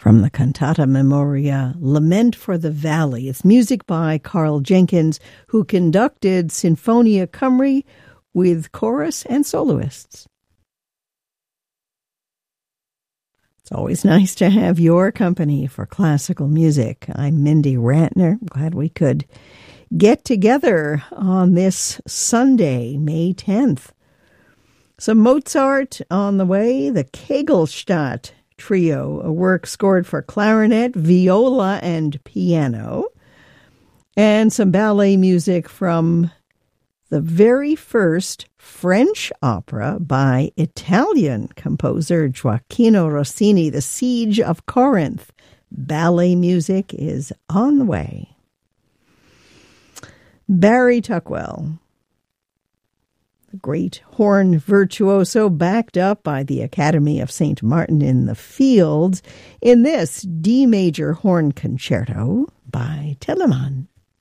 from the Cantata Memoria, Lament for the Valley. It's music by Carl Jenkins, who conducted Sinfonia Cymru with chorus and soloists. It's always nice to have your company for classical music. I'm Mindy Rantner. Glad we could get together on this Sunday, May 10th. Some Mozart on the way, the Kegelstadt Trio, a work scored for clarinet, viola, and piano, and some ballet music from the very first French opera by Italian composer Gioacchino Rossini, The Siege of Corinth. Ballet music is on the way. Barry Tuckwell, the great horn virtuoso, backed up by the Academy of St. Martin in the Fields in this D major horn concerto by Telemann.